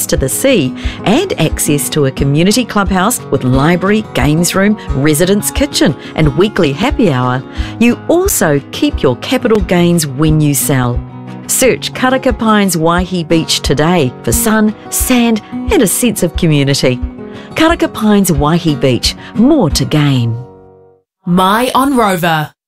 to the sea and access to a community clubhouse with library, games room, residence kitchen and weekly happy hour, you also keep your capital gains when you sell. Search Karaka Pines Waihi Beach today for sun, sand and a sense of community. Karaka Pines Waihi Beach, more to gain. My on Rover.